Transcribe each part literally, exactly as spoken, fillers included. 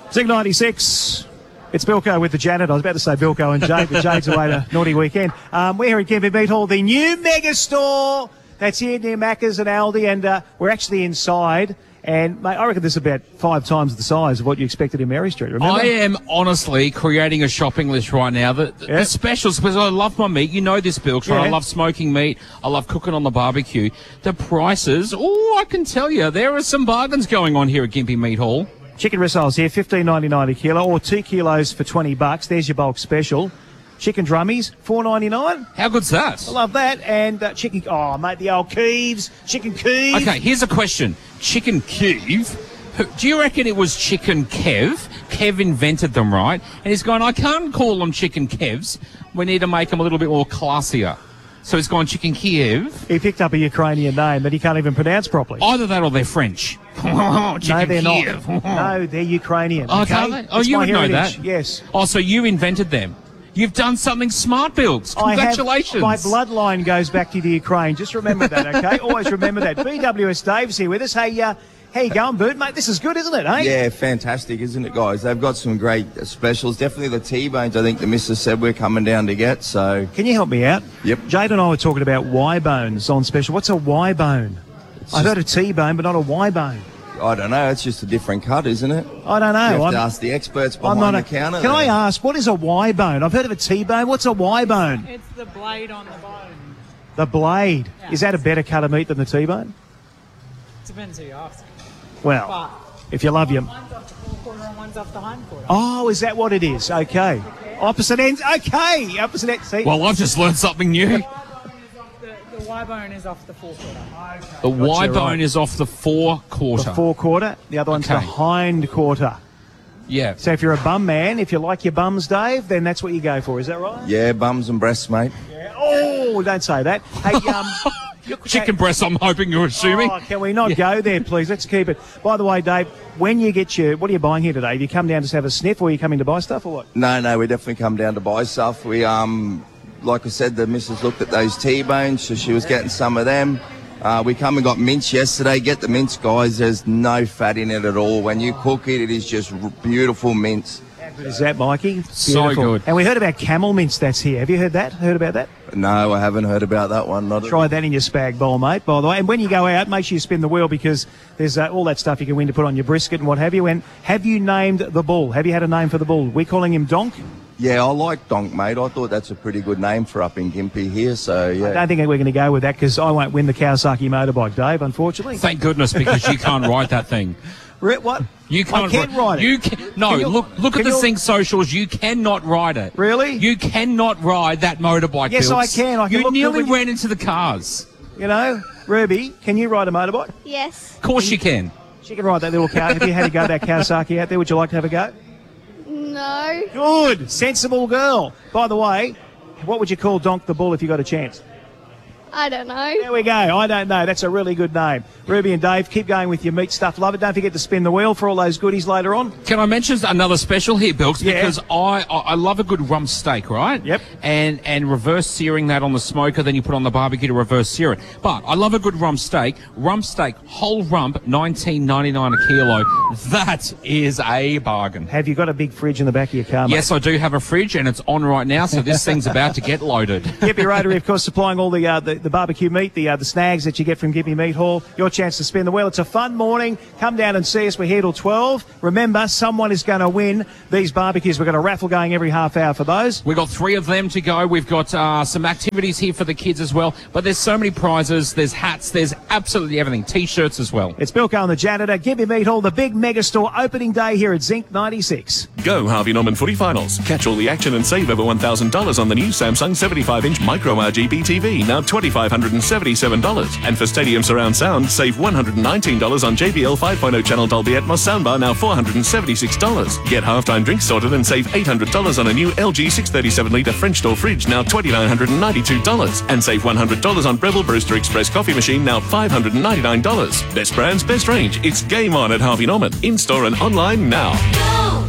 Zig ninety-six. It's Bilko with the Janet. I was about to say Bilko and Jade, but Jade's away to Naughty Weekend. Um, we're here at Gympie Meat Hall, the new mega store that's here near Macca's and Aldi, and uh, we're actually inside. And, mate, I reckon this is about five times the size of what you expected in Mary Street, remember? I am honestly creating a shopping list right now. The, the, Yeah. the specials, because I love my meat. You know this, Bilks, right? Yeah. I love smoking meat. I love cooking on the barbecue. The prices, oh, I can tell you, there are some bargains going on here at Gympie Meat Hall. Chicken rissoles here, fifteen ninety-nine a kilo, or two kilos for twenty bucks. There's your bulk special. Chicken drummies, four ninety-nine. How good's that? I love that. And uh, chicken, oh, mate, the old Keeves, chicken Keeves. Okay, here's a question. Chicken Kev, who- do you reckon it was Chicken Kev? Kev invented them, right? And he's going, I can't call them Chicken Kevs. We need to make them a little bit more classier. So he's gone Chicken Kiev. He picked up a Ukrainian name that he can't even pronounce properly. Either that or they're French. Chicken no, they're Kiev. not. No, they're Ukrainian. Oh, okay? can't they? Oh, It's you my would know heritage. that. Yes. Oh, so you invented them. You've done something smart, Bilks. I have- Congratulations. my bloodline goes back to the Ukraine. Just remember that, okay? Always remember that. B W S Dave's here with us. Hey, uh, how you going, Boot? Mate, this is good, isn't it, eh? Yeah, fantastic, isn't it, guys? They've got some great specials. Definitely the T-bones, I think the missus said we're coming down to get, so... Can you help me out? Yep. Jade and I were talking about Y-bones on special. What's a Y-bone? I've heard a T-bone, but not a Y-bone. I don't know, it's just a different cut, isn't it? I don't know. You have I'm, to ask the experts I'm behind not the a, counter. Can I there. ask, what is a Y-bone? I've heard of a T-bone. What's a Y-bone? It's the blade on the bone. The blade. Yeah. Is that a better cut of meat than the T-bone? Depends who you ask. Well, But if you love your... one's off the forequarter and one's off the hindquarter. Oh, is that what it is? Okay. Opposite ends. Okay. Opposite ends. See? Well, I've just learned something new. The, the Y bone is off the forequarter. The Y Gotcha, bone right. is off the four the quarter. forequarter. The other one's the Okay. hind quarter. Yeah. So if you're a bum man, if you like your bums, Dave, then that's what you go for. Is that right? Yeah, bums and breasts, mate. Yeah. Oh, don't say that. Hey, um... you're- Chicken breast, I'm hoping you're assuming. Oh, can we not go there, please? Let's keep it. By the way, Dave, when you get your... What are you buying here today? Have you come down to have a sniff, or are you coming to buy stuff, or what? No, no, we definitely come down to buy stuff. We, um, like I said, the missus looked at those T-bones, so she was getting some of them. Uh, we come and got mince yesterday. Get the mince, guys. There's no fat in it at all. When you cook it, it is just r- beautiful mince. How good is that, Mikey? So Beautiful. good. And we heard about camel mince that's here. Have you heard that? Heard about that? No, I haven't heard about that one. Not Try that in your spag bowl, mate, by the way. And when you go out, make sure you spin the wheel, because there's uh, all that stuff you can win to put on your brisket and what have you. And have you named the bull? Have you had a name for the bull? We're calling him Donk. Yeah, I like Donk, mate. I thought that's a pretty good name for up in Gympie here, so I yeah. don't think we're going to go with that, because I won't win the Kawasaki motorbike, Dave, unfortunately. Thank goodness, because you can't ride that thing. Re- what? You can't I can ri- ride it. You can, no, Can you- look look can at the you- Sync socials. You cannot ride it. Really? You cannot ride that motorbike. Yes, I Bilks. can. I can you look good nearly when you- ran into the cars. You know, Ruby, can you ride a motorbike? Yes. Of course you can. She can ride that little car. Have you had to go that Kawasaki out there? Would you like to have a go? No. Good. Sensible girl. By the way, what would you call Donk the Bull if you got a chance? I don't know. There we go. I don't know. That's a really good name. Ruby and Dave, keep going with your meat stuff. Love it. Don't forget to spin the wheel for all those goodies later on. Can I mention another special here, Bilks? Yeah. Because I, I I love a good rump steak, right? Yep. And and reverse searing that on the smoker, then you put on the barbecue to reverse sear it. But I love a good rump steak. Rump steak, whole rump, nineteen ninety-nine a kilo. That is a bargain. Have you got a big fridge in the back of your car, mate? Yes, I do have a fridge, and it's on right now, so this thing's about to get loaded. Gympie Rotary, of course, supplying all the, uh, the the barbecue meat, the uh, the snags that you get from Gympie Meat Hall. Your chance to spin the wheel. It's a fun morning. Come down and see us. We're here till twelve. Remember, someone is going to win these barbecues. We've got a raffle going every half hour for those. We've got three of them to go. We've got uh, some activities here for the kids as well. But there's so many prizes. There's hats. There's absolutely everything. T-shirts as well. It's Bilko and the Janitor. Gympie Meat Hall, the big mega store opening day here at Zinc ninety-six. Go Harvey Norman Footy Finals. Catch all the action and save over one thousand dollars on the new Samsung seventy-five inch Micro R G B T V, now two thousand five hundred seventy-seven dollars. And for Stadium Surround Sound, save one hundred nineteen dollars on J B L five point oh channel Dolby Atmos soundbar, now four hundred seventy-six dollars. Get halftime drinks sorted and save eight hundred dollars on a new L G six thirty-seven litre French door fridge, now two thousand nine hundred ninety-two dollars. And save one hundred dollars on Breville Brewster Express coffee machine, now five hundred ninety-nine dollars. Best brands, best range. It's game on at Harvey Norman. In-store and online now.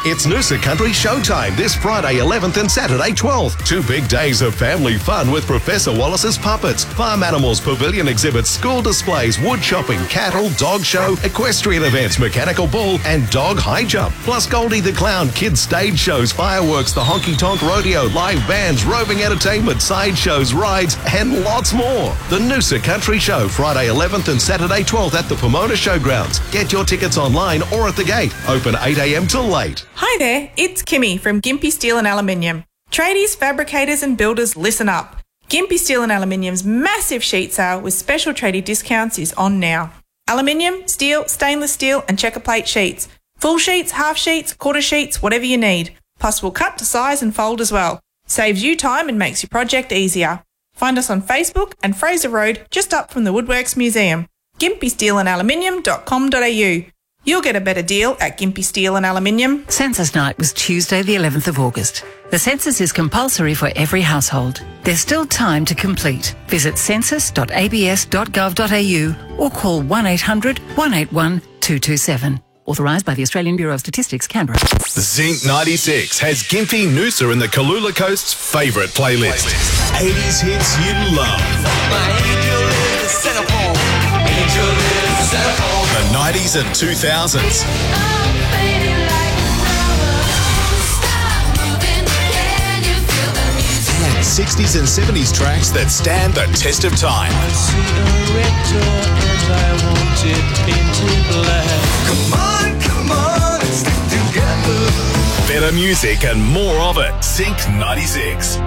It's Noosa Country Showtime this Friday eleventh and Saturday twelfth. Two big days of family fun with Professor Wallace's puppets, farm animals, pavilion exhibits, school displays, wood chopping, cattle, dog show, equestrian events, mechanical bull and dog high jump. Plus Goldie the Clown, kids stage shows, fireworks, the honky tonk rodeo, live bands, roving entertainment, side shows, rides and lots more. The Noosa Country Show Friday eleventh and Saturday twelfth at the Pomona Showgrounds. Get your tickets online or at the gate. Open eight a m till late. Hi there, it's Kimmy from Gympie Steel and Aluminium. Tradies, fabricators and builders, listen up. Gympie Steel and Aluminium's massive sheet sale with special tradie discounts is on now. Aluminium, steel, stainless steel and checker plate sheets. Full sheets, half sheets, quarter sheets, whatever you need. Plus we'll cut to size and fold as well. Saves you time and makes your project easier. Find us on Facebook and Fraser Road, just up from the Woodworks Museum. gympie steel and aluminium dot com dot a u. You'll get a better deal at Gympie Steel and Aluminium. Census night was Tuesday the eleventh of August. The census is compulsory for every household. There's still time to complete. Visit census dot a b s dot gov dot a u or call one eight hundred, one eight one, two two seven. Authorised by the Australian Bureau of Statistics, Canberra. Zinc ninety-six has Gympie Noosa in the Kalula Coast's favourite playlist. eighties hits you love. My angel is the centerfold. Angel is the centerfold. The nineties and two thousands. And sixties and seventies tracks that stand the test of time. I see a red door and I want it painted black. Come on, come on, let's stick together. Better music and more of it. Zinc ninety-six.